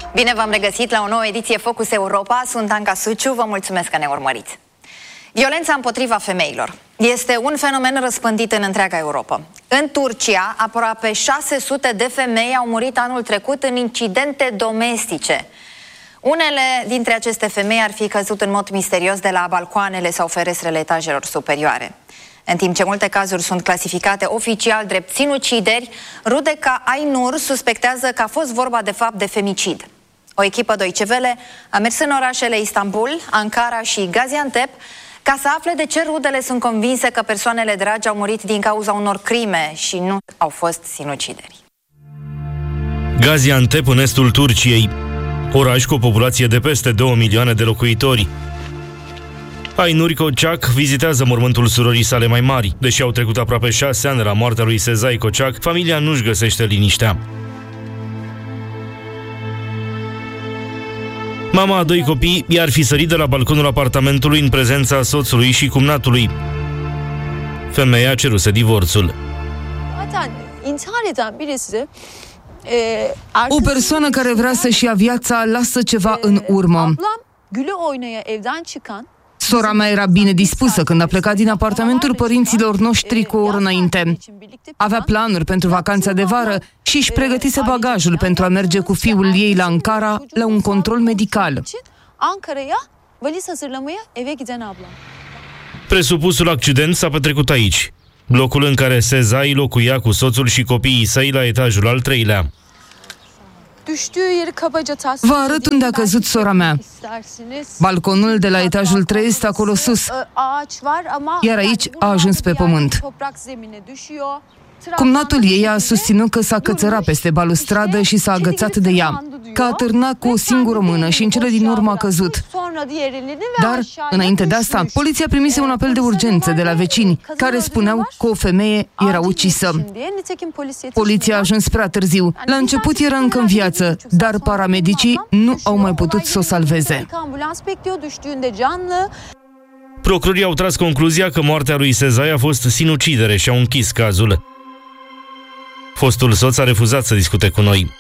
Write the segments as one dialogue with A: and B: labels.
A: Bine v-am regăsit la o nouă ediție Focus Europa. Sunt Anca Suciu, vă mulțumesc că ne urmăriți. Violența împotriva femeilor este un fenomen răspândit în întreaga Europa. În Turcia, aproape 600 de femei au murit anul trecut în incidente domestice. Unele dintre aceste femei ar fi căzut în mod misterios de la balcoanele sau ferestrele etajelor superioare. În timp ce multe cazuri sunt clasificate oficial drept sinucideri, Rudeca Aynur suspectează că a fost vorba de fapt de femicid. O echipă Deutsche Welle a mers în orașele Istanbul, Ankara și Gaziantep ca să afle de ce rudele sunt convinse că persoanele dragi au murit din cauza unor crime și nu au fost sinucideri.
B: Gaziantep, în estul Turciei, oraș cu o populație de peste 2 milioane de locuitori. Aynur Kocak vizitează mormântul surorii sale mai mari. Deși au trecut aproape 6 ani de la moartea lui Sezai Kocak, familia nu-și găsește liniștea. Mama a 2 copii i-ar fi sărit de la balconul apartamentului în prezența soțului și cumnatului. Femeia ceruse divorțul.
C: O persoană care vrea să-și ia viața lasă ceva în urmă. Sora mea era bine dispusă când a plecat din apartamentul părinților noștri cu o oră înainte. Avea planuri pentru vacanța de vară și își pregătise bagajul pentru a merge cu fiul ei la Ankara la un control medical.
B: Presupusul accident s-a petrecut aici, locul în care Sezai locuia cu soțul și copiii săi la etajul al 3-lea.
C: Vă arăt unde a căzut sora mea. Balconul de la etajul 3 este acolo sus, iar aici a ajuns pe pământ. Cumnatul ei a susținut că s-a cățărat peste balustradă și s-a agățat de ea, că a târnat cu o singură mână și în cele din urmă a căzut. Dar, înainte de asta, poliția primise un apel de urgență de la vecini, care spuneau că o femeie era ucisă. Poliția a ajuns prea târziu. La început era încă în viață, dar paramedicii nu au mai putut să o salveze.
B: Procurorii au tras concluzia că moartea lui Sezai a fost sinucidere și au închis cazul. Fostul soț a refuzat să discute cu noi.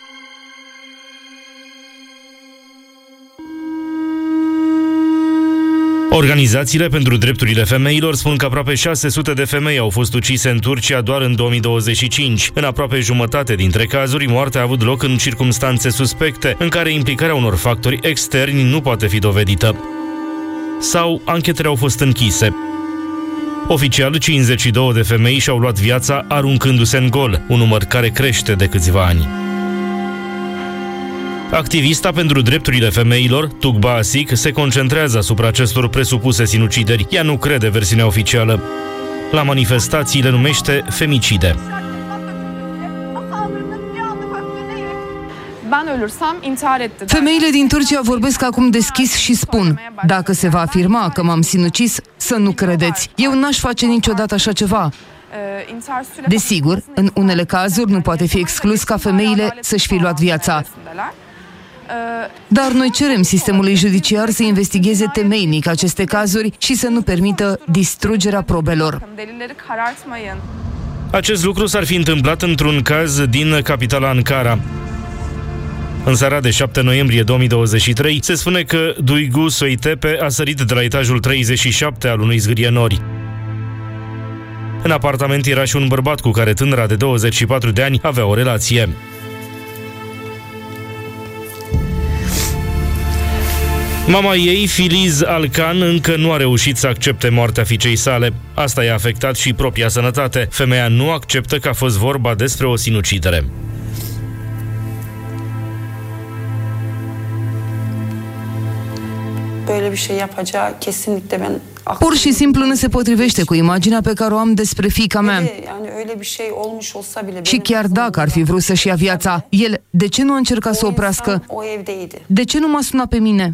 B: Organizațiile pentru drepturile femeilor spun că aproape 600 de femei au fost ucise în Turcia doar în 2025. În aproape jumătate dintre cazuri, moartea a avut loc în circumstanțe suspecte, în care implicarea unor factori externi nu poate fi dovedită. Sau anchetele au fost închise. Oficial, 52 de femei și-au luat viața aruncându-se în gol, un număr care crește de câțiva ani. Activista pentru drepturile femeilor, Tugba Asik, se concentrează asupra acestor presupuse sinucideri. Ea nu crede versiunea oficială. La manifestații le numește femicide.
C: Femeile din Turcia vorbesc acum deschis și spun: dacă se va afirma că m-am sinucis, să nu credeți. Eu n-aș face niciodată așa ceva. Desigur, în unele cazuri nu poate fi exclus ca femeile să-și fi luat viața. Dar noi cerem sistemului judiciar să investigheze temeinic aceste cazuri și să nu permită distrugerea probelor.
B: Acest lucru s-ar fi întâmplat într-un caz din capitala Ankara. În seara de 7 noiembrie 2023, se spune că Duygu Soytepe a sărit de la etajul 37 al unui zgârienori. În apartament era și un bărbat cu care tânăra de 24 de ani avea o relație. Mama ei, Filiz Alkan, încă nu a reușit să accepte moartea fiicei sale. Asta i-a afectat și propria sănătate. Femeia nu acceptă că a fost vorba despre o sinucidere.
C: Pur și simplu nu se potrivește cu imaginea pe care o am despre fiica mea. Și chiar dacă ar fi vrut să-și ia viața, el de ce nu a încercat să o oprească? De ce nu m-a sunat pe mine?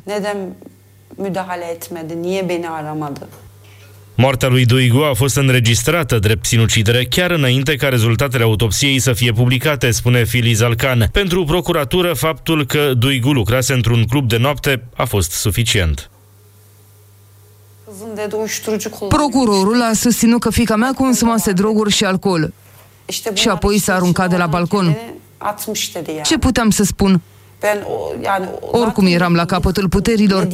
B: Moartea lui Duygu a fost înregistrată drept sinucidere chiar înainte ca rezultatele autopsiei să fie publicate, spune Filiz Alkan. Pentru procuratură, faptul că Duygu lucrase într-un club de noapte a fost suficient.
C: Procurorul a susținut că fiica mea consumase droguri și alcool și apoi s-a aruncat de la balcon. Ce puteam să spun? Oricum eram la capătul puterilor.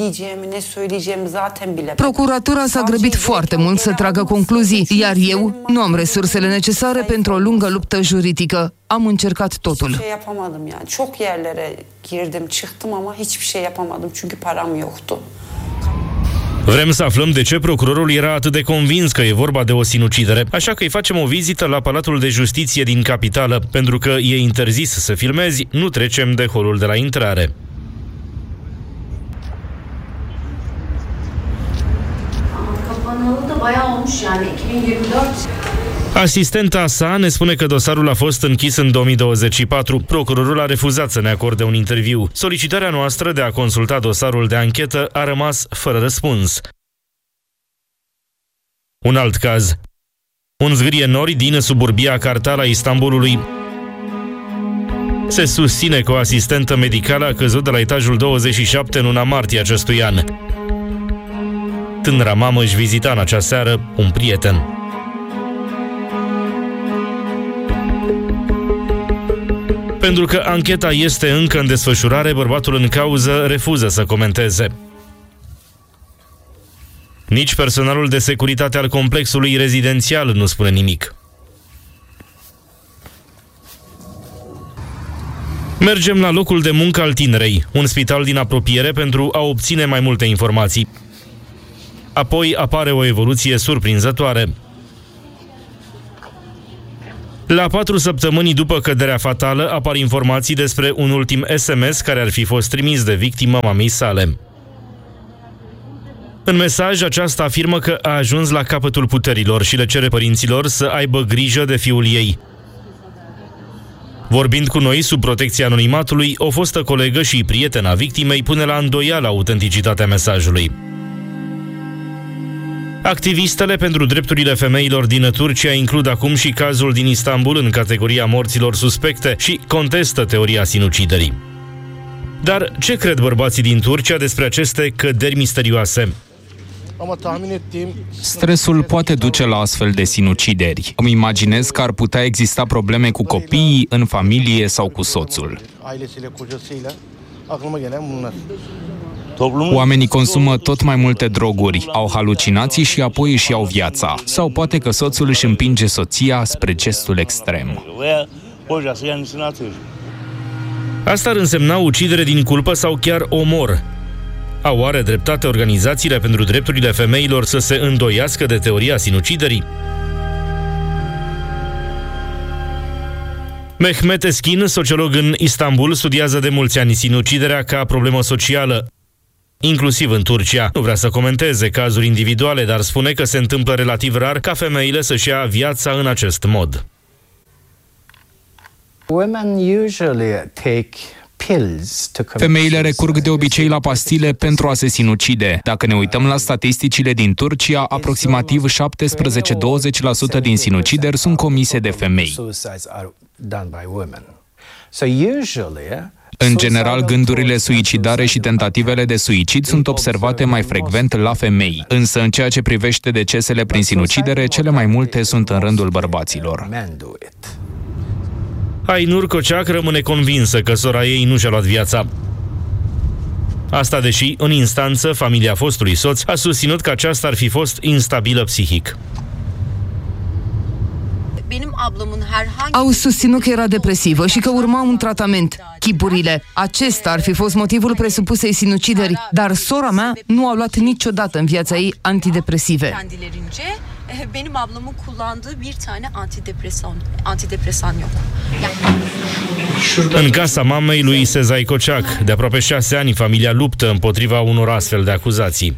C: Procuratura s-a grăbit foarte mult să tragă concluzii, iar eu nu am resursele necesare pentru o lungă luptă juridică. Am încercat totul.
D: Çok yerlere girdim, çıktım ama hiçbir şey yapamadım çünkü param yoktu.
B: Vrem să aflăm de ce procurorul era atât de convins că e vorba de o sinucidere, așa că îi facem o vizită la Palatul de Justiție din capitală. Pentru că e interzis să filmezi, nu trecem de holul de la intrare.
E: Kapanalı da bayağı olmuş yani 2024.
B: Asistenta sa ne spune că dosarul a fost închis în 2024. Procurorul a refuzat să ne acorde un interviu. Solicitarea noastră de a consulta dosarul de anchetă a rămas fără răspuns. Un alt caz. Un zgârie nori din suburbia Kartal a Istanbulului. Se susține că o asistentă medicală a căzut de la etajul 27 în luna martie acestui an. Tânăra mamă își vizita în acea seară un prieten. Pentru că ancheta este încă în desfășurare, bărbatul în cauză refuză să comenteze. Nici personalul de securitate al complexului rezidențial nu spune nimic. Mergem la locul de muncă al tinerei, un spital din apropiere, pentru a obține mai multe informații. Apoi apare o evoluție surprinzătoare. La 4 săptămâni după căderea fatală apar informații despre un ultim SMS care ar fi fost trimis de victimă mamei sale. În mesaj, aceasta afirmă că a ajuns la capătul puterilor și le cere părinților să aibă grijă de fiul ei. Vorbind cu noi sub protecția anonimatului, o fostă colegă și prietena victimei pune la îndoială autenticitatea mesajului. Activistele pentru drepturile femeilor din Turcia includ acum și cazul din Istanbul în categoria morților suspecte și contestă teoria sinuciderii. Dar ce cred bărbații din Turcia despre aceste căderi misterioase?
F: Stresul poate duce la astfel de sinucideri. Îmi imaginez că ar putea exista probleme cu copiii, în familie sau cu soțul. Oamenii consumă tot mai multe droguri, au halucinații și apoi își iau viața. Sau poate că soțul își împinge soția spre gestul extrem.
B: Asta ar însemna ucidere din culpă sau chiar omor. Au oare dreptate organizațiile pentru drepturile femeilor să se îndoiască de teoria sinuciderii? Mehmet Eskin, sociolog în Istanbul, studiază de mulți ani sinuciderea ca problemă socială, inclusiv în Turcia. Nu vrea să comenteze cazuri individuale, dar spune că se întâmplă relativ rar ca femeile să-și ia viața în acest mod.
F: Femeile recurg de obicei la pastile pentru a se sinucide. Dacă ne uităm la statisticile din Turcia, aproximativ 17-20% din sinucideri sunt comise de femei. În general, gândurile suicidare și tentativele de suicid sunt observate mai frecvent la femei, însă în ceea ce privește decesele prin sinucidere, cele mai multe sunt în rândul bărbaților.
B: Aynur Koçak rămâne convinsă că sora ei nu și-a luat viața. Asta deși, în instanță, familia fostului soț a susținut că aceasta ar fi fost instabilă psihic.
C: Au susținut că era depresivă și că urma un tratament. Chipurile. Acesta ar fi fost motivul presupusei sinucideri, dar sora mea nu a luat niciodată în viața ei antidepresive.
E: Benim ablamın kullandığı bir tane antidepresan yok.
B: În casa mamei lui Sezai Koçak, de aproape 6 ani, familia luptă împotriva unor astfel de acuzații.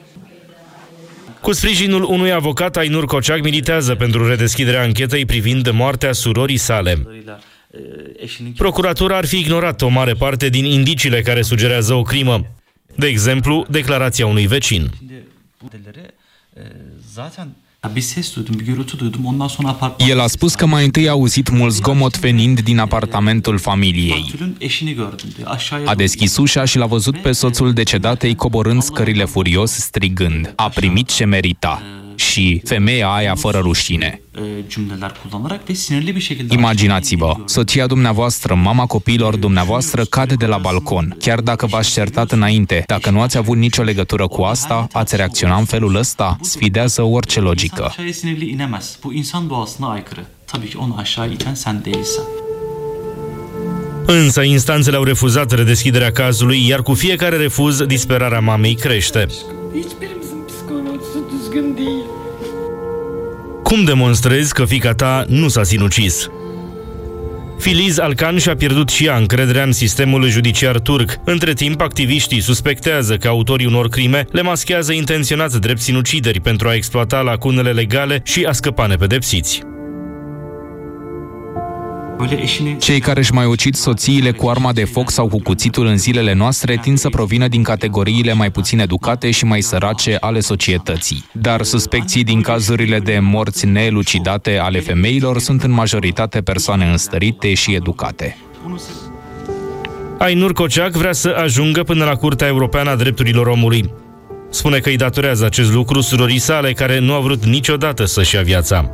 B: Cu sprijinul unui avocat, Aynur Koçak militează pentru redeschiderea anchetei privind moartea surorii sale. Procuratura ar fi ignorat o mare parte din indiciile care sugerează o crimă. De exemplu, declarația unui vecin.
F: El a spus că mai întâi a auzit mult zgomot venind din apartamentul familiei. A deschis ușa și l-a văzut pe soțul decedatei coborând scările furios, strigând: "A primit ce merita." și femeia aia fără rușine. Imaginați-vă, soția dumneavoastră, mama copiilor dumneavoastră cade de la balcon. Chiar dacă v-ați certat înainte, dacă nu ați avut nicio legătură cu asta, ați reacționa în felul ăsta? Sfidează orice logică.
B: Însă instanțele au refuzat redeschiderea cazului, iar cu fiecare refuz, disperarea mamei crește. Cum demonstrezi că fiica ta nu s-a sinucis? Filiz Alkan și-a pierdut și ea încrederea în sistemul judiciar turc. Între timp, activiștii suspectează că autorii unor crime le maschează intenționat drept sinucideri pentru a exploata lacunele legale și a scăpa nepedepsiți.
F: Cei care își mai ucid soțiile cu arma de foc sau cu cuțitul în zilele noastre tind să provină din categoriile mai puțin educate și mai sărace ale societății. Dar suspecții din cazurile de morți neelucidate ale femeilor sunt în majoritate persoane înstărite și educate.
B: Ainur Kociak vrea să ajungă până la Curtea Europeană a Drepturilor Omului. Spune că îi datorează acest lucru surorii sale, care nu a vrut niciodată să-și ia viața.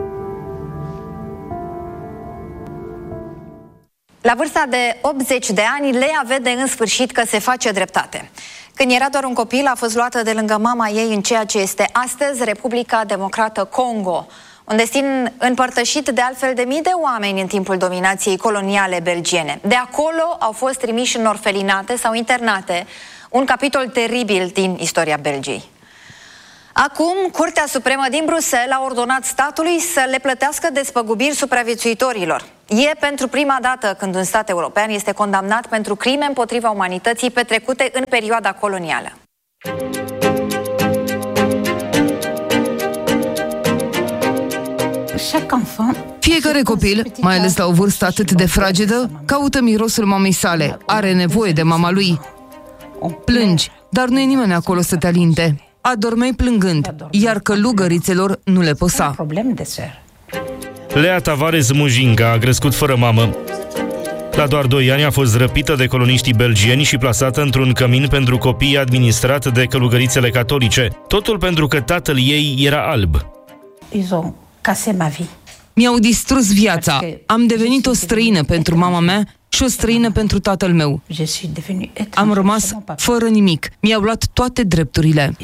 A: La vârsta de 80 de ani, Lea vede în sfârșit că se face dreptate. Când era doar un copil, a fost luată de lângă mama ei în ceea ce este astăzi Republica Democrată Congo, un destin împărtășit de altfel de mii de oameni în timpul dominației coloniale belgiene. De acolo au fost trimiși în orfelinate sau internate, un capitol teribil din istoria Belgiei. Acum, Curtea Supremă din Bruxelles a ordonat statului să le plătească despăgubiri supraviețuitorilor. E pentru prima dată când un stat european este condamnat pentru crime împotriva umanității petrecute în perioada colonială.
C: Fiecare copil, mai ales la o vârstă atât de fragedă, caută mirosul mamei sale, are nevoie de mama lui. Plângi, dar nu e nimeni acolo să te alinte. Adormeai plângând, iar călugărițelor nu le păsa.
B: Lea Tavares Mujinga a crescut fără mamă. La doar 2 ani a fost răpită de coloniștii belgieni și plasată într-un cămin pentru copii administrat de călugărițele catolice. Totul pentru că tatăl ei era alb.
C: Mi-au distrus viața. Am devenit o străină pentru mama mea și o străină pentru tatăl meu. Am rămas fără nimic. Mi-au luat toate drepturile.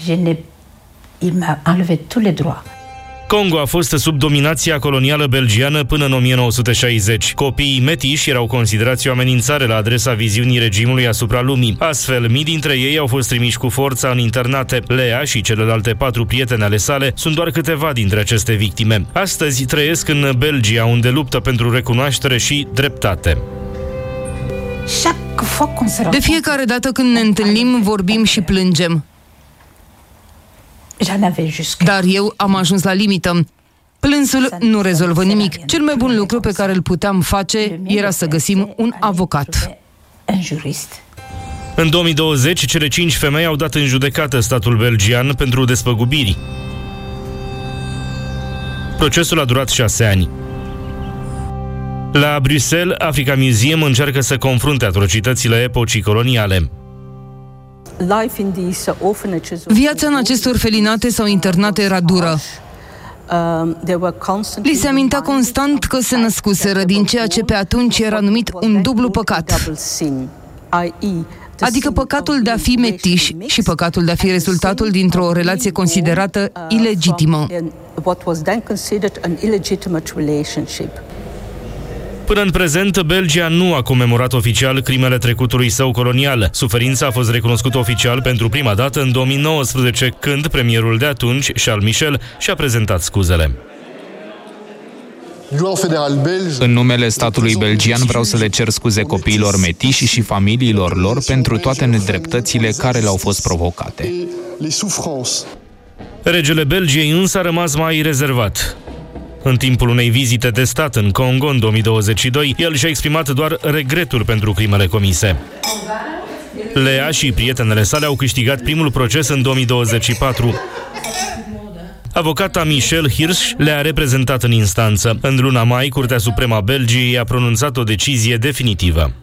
B: Congo a fost sub dominația colonială belgiană până în 1960. Copiii metiși erau considerați o amenințare la adresa viziunii regimului asupra lumii. Astfel, mii dintre ei au fost trimiși cu forța în internate. Lea și celelalte 4 prietene ale sale sunt doar câteva dintre aceste victime. Astăzi trăiesc în Belgia, unde luptă pentru recunoaștere și dreptate.
C: De fiecare dată când ne întâlnim, vorbim și plângem. Dar eu am ajuns la limită. Plânsul nu rezolvă nimic. Cel mai bun lucru pe care îl puteam face era să găsim un avocat.
B: În 2020, cele 5 femei au dat în judecată statul belgian pentru despăgubiri. Procesul a durat 6 ani. La Bruxelles, Africa Museum încearcă să confrunte atrocitățile epocii coloniale.
C: Viața în aceste orfelinate sau internate era dură. Li se amintea constant că se născuseră din ceea ce pe atunci era numit un dublu păcat. Adică păcatul de a fi metiși și păcatul de a fi rezultatul dintr-o relație considerată ilegitimă.
B: Până în prezent, Belgia nu a comemorat oficial crimele trecutului său colonial. Suferința a fost recunoscută oficial pentru prima dată în 2019, când premierul de atunci, Charles Michel, și-a prezentat scuzele.
F: În numele statului belgian vreau să le cer scuze copiilor metiși și familiilor lor pentru toate nedreptățile care le-au fost provocate.
B: Regele Belgiei însă a rămas mai rezervat. În timpul unei vizite de stat în Congo în 2022, el și-a exprimat doar regretul pentru crimele comise. Lea și prietenele sale au câștigat primul proces în 2024. Avocata Michelle Hirsch le-a reprezentat în instanță. În luna mai, Curtea Supremă a Belgiei a pronunțat o decizie definitivă.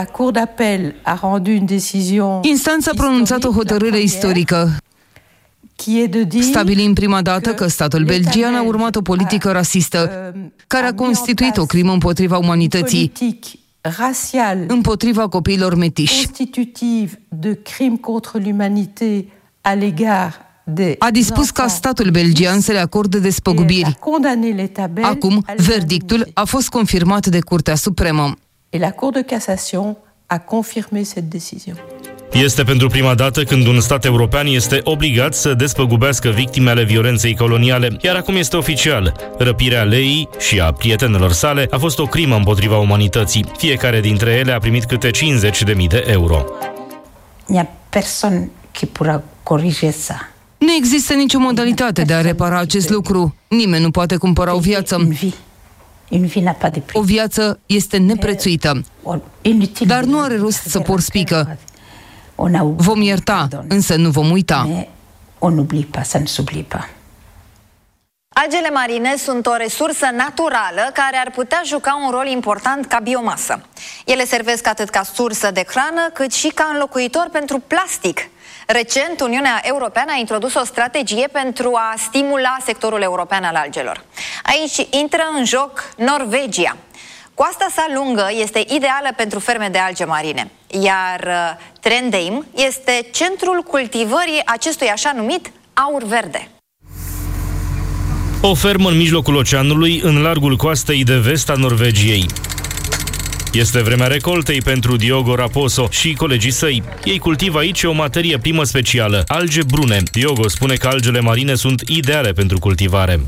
C: Instanța a pronunțat o hotărâre istorică. Stabilim prima dată că statul belgian a urmat o politică rasistă, care a constituit o crimă împotriva umanității, împotriva copiilor metiși. A dispus ca statul belgian să le acorde despăgubiri. Acum, verdictul a fost confirmat de Curtea Supremă.
G: La Cour de Cassation a confirmé cette décision.
B: Este pentru prima dată când un stat european este obligat să despăgubească victime ale violenței coloniale, iar acum este oficial. Răpirea Leii și a prietenelor sale a fost o crimă împotriva umanității. Fiecare dintre ele a primit câte 50.000 de euro.
C: Nu există nicio modalitate de a repara acest lucru. Nimeni nu poate cumpăra o viață. O viață este neprețuită, dar nu are rost să porți pică. Vom ierta, însă nu vom uita.
A: Algele marine sunt o resursă naturală care ar putea juca un rol important ca biomasă. Ele servesc atât ca sursă de hrană, cât și ca înlocuitor pentru plastic. Recent, Uniunea Europeană a introdus o strategie pentru a stimula sectorul european al algelor. Aici intră în joc Norvegia. Coasta sa lungă este ideală pentru ferme de alge marine, iar Trondheim este centrul cultivării acestui așa numit aur verde.
B: O fermă în mijlocul oceanului, în largul coastei de vest a Norvegiei. Este vremea recoltei pentru Diogo Raposo și colegii săi. Ei cultivă aici o materie primă specială, alge brune. Diogo spune că algele marine sunt ideale pentru cultivare.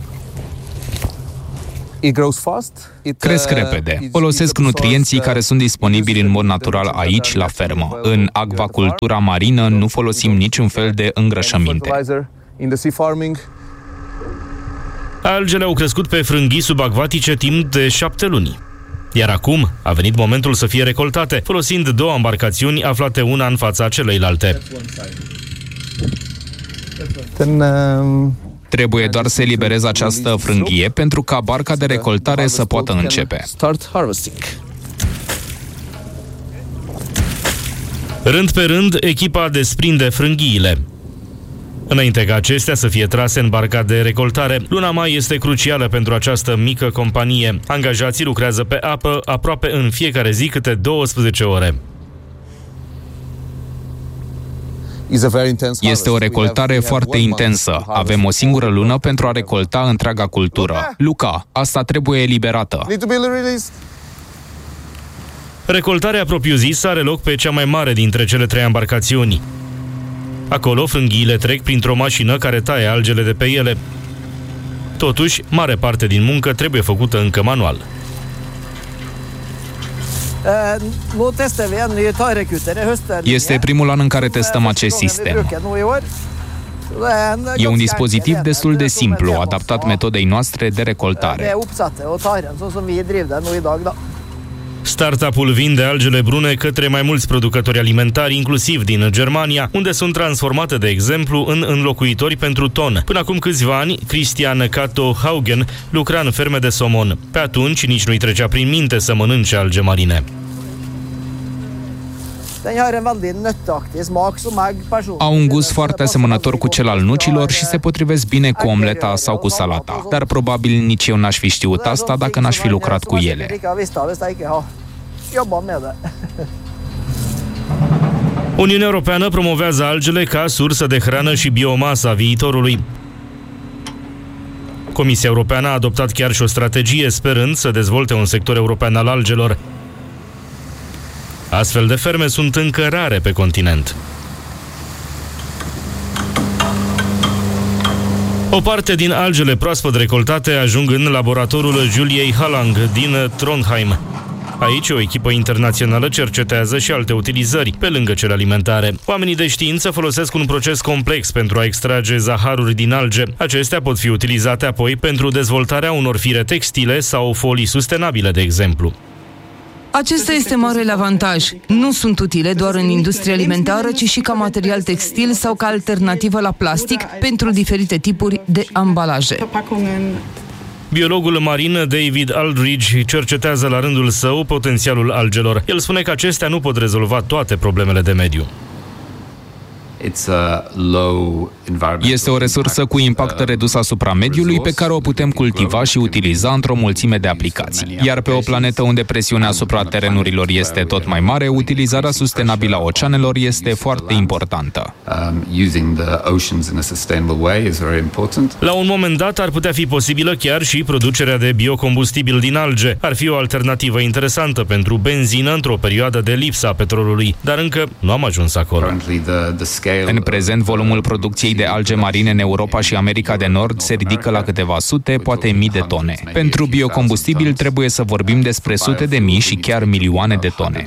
F: Cresc repede. Folosesc nutrienții care sunt disponibili în mod natural aici, la fermă. În acvacultura marină nu folosim niciun fel de îngrășăminte.
B: Algele au crescut pe frânghii subacvatice timp de 7 luni. Iar acum a venit momentul să fie recoltate, folosind 2 embarcațiuni aflate una în fața celeilalte.
F: Trebuie doar să eliberez această frânghie pentru ca barca de recoltare să poată începe.
B: Rând pe rând, echipa desprinde frânghiile. Înainte ca acestea să fie trase în barca de recoltare, luna mai este crucială pentru această mică companie. Angajații lucrează pe apă aproape în fiecare zi câte 12 ore.
F: Este o recoltare foarte intensă. Avem o singură lună pentru a recolta întreaga cultură. Luca, asta trebuie eliberată.
B: Recoltarea propriu-zisă are loc pe cea mai mare dintre cele 3 embarcațiuni. Acolo, frânghiile trec printr-o mașină care taie algele de pe ele. Totuși, mare parte din muncă trebuie făcută încă manual.
F: Este primul an în care testăm acest sistem. E un dispozitiv destul de simplu, adaptat metodei noastre de recoltare.
B: Startup-ul vinde algele brune către mai mulți producători alimentari, inclusiv din Germania, unde sunt transformate, de exemplu, în înlocuitori pentru ton. Până acum câțiva ani, Christian Kato Haugen lucra în ferme de somon. Pe atunci nici nu-i trecea prin minte să mănânce alge marine.
F: Au un gust foarte asemănător cu cel al nucilor și se potrivesc bine cu omleta sau cu salata. Dar probabil nici eu n-aș fi știut asta dacă n-aș fi lucrat cu ele.
B: Uniunea Europeană promovează algele ca sursă de hrană și biomasă a viitorului. Comisia Europeană a adoptat chiar și o strategie, sperând să dezvolte un sector european al algelor. Astfel de ferme sunt încă rare pe continent. O parte din algele proaspăt recoltate ajung în laboratorul Juliei Hallang din Trondheim. Aici o echipă internațională cercetează și alte utilizări, pe lângă cele alimentare. Oamenii de știință folosesc un proces complex pentru a extrage zaharuri din alge. Acestea pot fi utilizate apoi pentru dezvoltarea unor fire textile sau folii sustenabile, de exemplu.
C: Acesta este marele avantaj. Nu sunt utile doar în industria alimentară, ci și ca material textil sau ca alternativă la plastic pentru diferite tipuri de ambalaje.
B: Biologul marin David Aldridge cercetează la rândul său potențialul algelor. El spune că acestea nu pot rezolva toate problemele de mediu.
F: Este o resursă cu impact redus asupra mediului pe care o putem cultiva și utiliza într-o mulțime de aplicații. Iar pe o planetă unde presiunea asupra terenurilor este tot mai mare, utilizarea sustenabilă a oceanelor este foarte importantă.
B: La un moment dat ar putea fi posibilă chiar și producerea de biocombustibil din alge. Ar fi o alternativă interesantă pentru benzină într-o perioadă de lipsa petrolului, dar încă nu am ajuns acolo.
F: În prezent, volumul producției de alge marine în Europa și America de Nord se ridică la câteva sute, poate mii de tone. Pentru biocombustibil trebuie să vorbim despre sute de mii și chiar milioane de tone.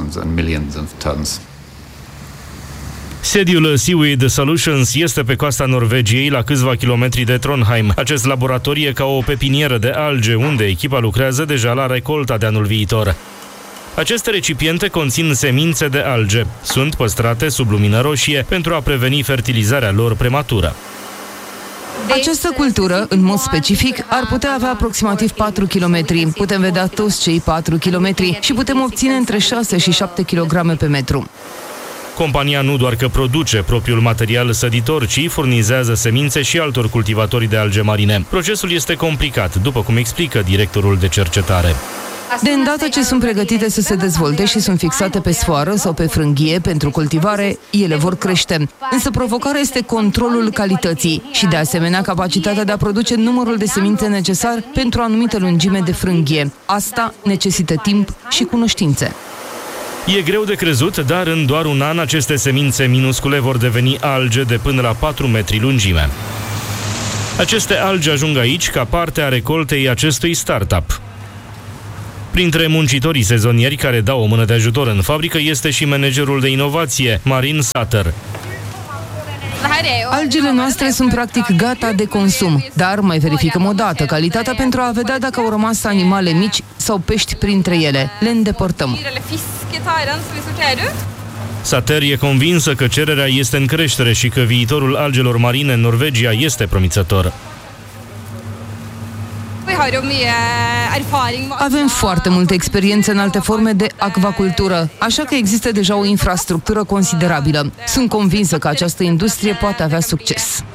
B: Sediul Seaweed Solutions este pe coasta Norvegiei, la câțiva kilometri de Trondheim. Acest laborator e ca o pepinieră de alge, unde echipa lucrează deja la recolta de anul viitor. Aceste recipiente conțin semințe de alge. Sunt păstrate sub lumină roșie pentru a preveni fertilizarea lor prematură.
C: Această cultură, în mod specific, ar putea avea aproximativ 4 km. Putem vedea toți cei 4 km și putem obține între 6 și 7 kg pe metru.
B: Compania nu doar că produce propriul material săditor, ci furnizează semințe și altor cultivatori de alge marine. Procesul este complicat, după cum explică directorul de cercetare.
C: De îndată ce sunt pregătite să se dezvolte și sunt fixate pe sfoară sau pe frânghie pentru cultivare, ele vor crește. Însă provocarea este controlul calității și, de asemenea, capacitatea de a produce numărul de semințe necesar pentru o anumită lungime de frânghie. Asta necesită timp și cunoștințe.
B: E greu de crezut, dar în doar un an aceste semințe minuscule vor deveni alge de până la 4 metri lungime. Aceste alge ajung aici ca parte a recoltei acestui startup. Printre muncitorii sezonieri care dau o mână de ajutor în fabrică este și managerul de inovație, Marin Sater.
C: Algele noastre sunt practic gata de consum, dar mai verificăm o dată calitatea pentru a vedea dacă au rămas animale mici sau pești printre ele. Le îndepărtăm.
B: Sater e convinsă că cererea este în creștere și că viitorul algelor marine în Norvegia este promițător.
C: Avem foarte multă experiență în alte forme de acvacultură, așa că există deja o infrastructură considerabilă. Sunt convinsă că această industrie poate avea succes.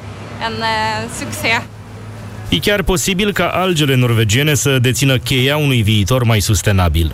B: E chiar posibil ca algele norvegiene să dețină cheia unui viitor mai sustenabil.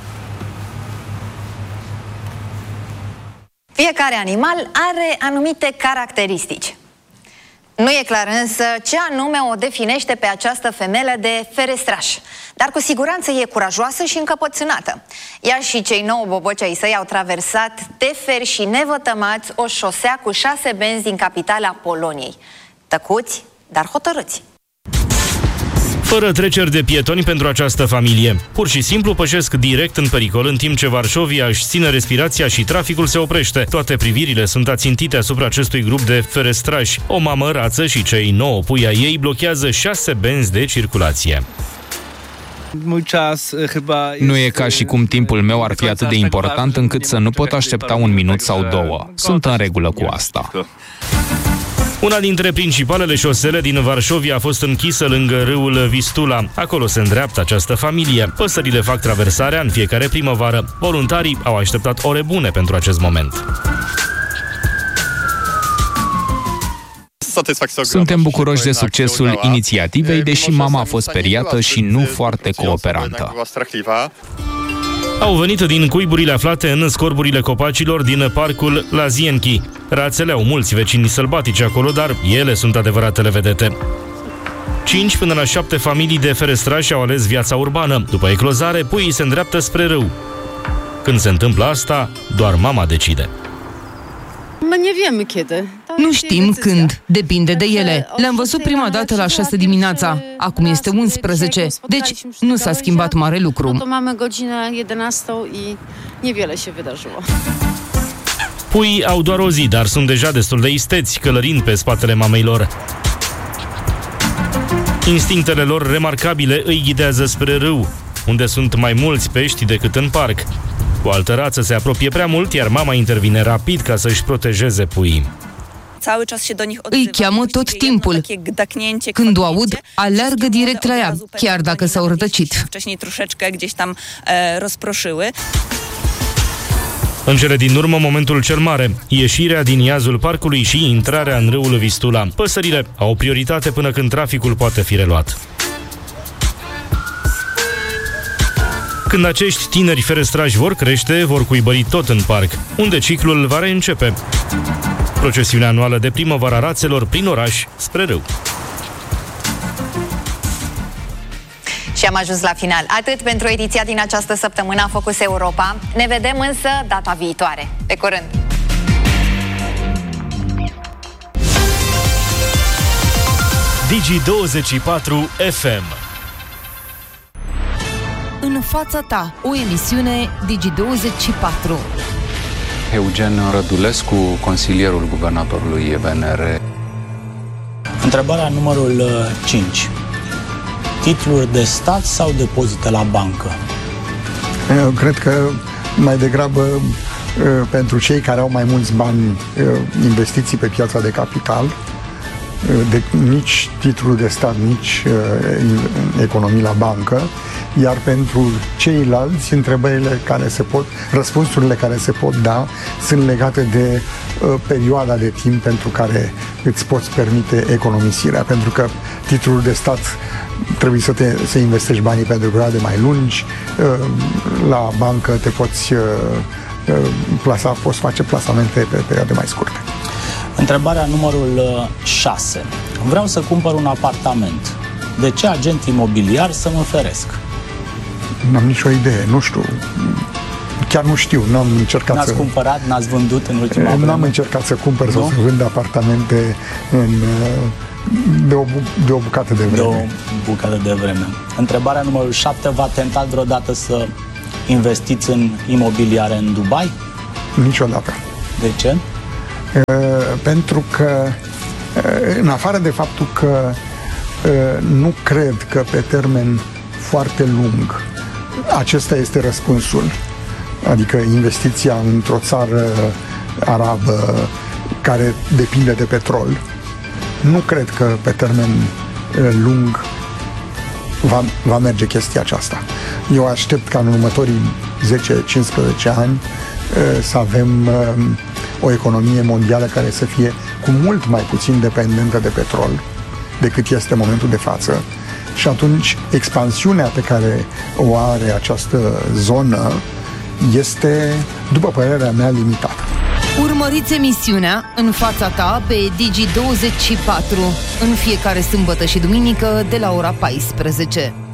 A: Fiecare animal are anumite caracteristici. Nu e clar însă ce anume o definește pe această femelă de ferestraș. Dar cu siguranță e curajoasă și încăpățânată. Ea și cei 9 boboci ai săi au traversat teferi și nevătămați o șosea cu 6 benzi din capitala Poloniei. Tăcuți, dar hotărâți.
B: Fără treceri de pietoni pentru această familie. Pur și simplu pășesc direct în pericol, în timp ce Varșovia își ține respirația și traficul se oprește. Toate privirile sunt ațintite asupra acestui grup de ferestrași. O mamă rață și cei 9 pui ai ei blochează 6 benzi de circulație.
F: Nu e ca și cum timpul meu ar fi atât de important încât să nu pot aștepta un minut sau două. Sunt în regulă cu asta.
B: Una dintre principalele șosele din Varșovia a fost închisă lângă râul Vistula. Acolo se îndreaptă această familie. Păsările fac traversarea în fiecare primăvară. Voluntarii au așteptat ore bune pentru acest moment.
F: Suntem bucuroși de succesul inițiativei, deși mama a fost speriată și nu foarte cooperantă.
B: Au venit din cuiburile aflate în scorburile copacilor din parcul Lazienki. Rațele au mulți vecini sălbatici acolo, dar ele sunt adevăratele vedete. 5 până la 7 familii de ferestrași au ales viața urbană. După eclozare, puii se îndreaptă spre râu. Când se întâmplă asta, doar mama decide.
C: Nu știm când, depinde de ele. Le-am văzut prima dată la 6 dimineața, acum este 11, deci nu s-a schimbat mare lucru.
B: Puii au doar o zi, dar sunt deja destul de isteți, călărind pe spatele mamei lor. Instinctele lor remarcabile îi ghidează spre râu, unde sunt mai mulți pești decât în parc. O altă rață se apropie prea mult, iar mama intervine rapid ca să-și protejeze puii.
C: Îi cheamă tot timpul. Când o aud, alergă direct la ea, chiar dacă s-au rătăcit.
B: În cele din urmă, momentul cel mare, ieșirea din iazul parcului și intrarea în râul Vistula. Păsările au o prioritate până când traficul poate fi reluat. Când acești tineri ferestrași vor crește, vor cuibări tot în parc, unde ciclul va reîncepe. Procesiunea anuală de primăvară a rațelor prin oraș spre râu.
A: Și am ajuns la final. Atât pentru ediția din această săptămână a Focus Europa. Ne vedem însă data viitoare. Pe curând!
B: Digi24 FM.
C: În fața ta, o emisiune Digi24.
H: Eugen Rădulescu, consilierul guvernatorului VNR.
I: Întrebarea numărul 5. Titluri de stat sau depozite la bancă?
J: Eu cred că mai degrabă pentru cei care au mai mulți bani, investiții pe piața de capital, nici titlul de stat, nici economii la bancă, iar pentru ceilalți, răspunsurile care se pot da sunt legate de perioada de timp pentru care îți poți permite economisirea, pentru că titlul de stat trebuie să investești banii pentru perioade mai lungi, la bancă te poți poți face plasamente pe perioade mai scurte.
I: Întrebarea numărul 6. Vreau să cumpăr un apartament. De ce agent imobiliar să mă feresc?
J: N-am nicio idee, nu știu. Chiar nu știu, n-am încercat
I: N-ați cumpărat, n-ați vândut în ultima vreme?
J: N-am încercat să cumpăr sau să vând apartamente de o bucată de vreme.
I: De o bucată de vreme. Întrebarea numărul 7. V-a tentat vreodată să investiți în imobiliare în Dubai?
J: Niciodată.
I: De ce?
J: Pentru că, în afară de faptul că nu cred că pe termen foarte lung acesta este răspunsul, adică investiția într-o țară arabă care depinde de petrol, nu cred că pe termen lung va merge chestia aceasta. Eu aștept ca în următorii 10-15 ani să avem o economie mondială care să fie cu mult mai puțin dependentă de petrol decât este în momentul de față. Și atunci expansiunea pe care o are această zonă este, după părerea mea, limitată.
C: Urmăriți emisiunea În fața ta pe Digi24 în fiecare sâmbătă și duminică de la ora 14.